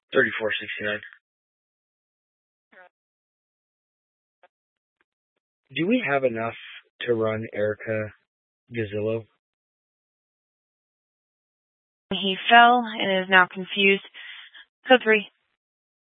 3469. Do we have enough to run Erica Gazillo? He fell and is now confused. Code 3.